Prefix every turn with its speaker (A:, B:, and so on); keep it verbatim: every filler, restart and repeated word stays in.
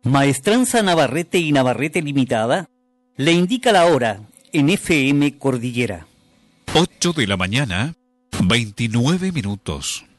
A: Maestranza Navarrete y Navarrete Limitada le indica la hora en F M Cordillera.
B: ocho de la mañana, veintinueve minutos.